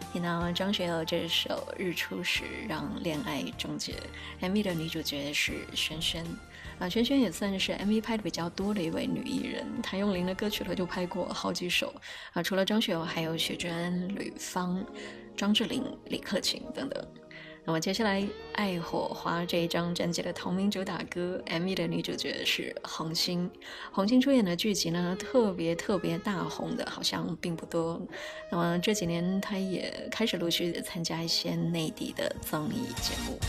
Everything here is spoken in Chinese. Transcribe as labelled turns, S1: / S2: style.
S1: 听到张学友这首《日出时让恋爱终结》，MV 的女主角是萱萱。萱萱也算是 MV 拍的比较多的一位女艺人，谭咏麟的歌曲她就拍过好几首除了张学友，还有许娟、吕方、张智霖、李克勤等等。那么接下来《爱火花》这一张专辑的同名主打歌 MV 的女主角是红星。红星出演的剧集呢，特别大红的好像并不多。那么这几年她也开始陆续参加一些内地的综艺节目。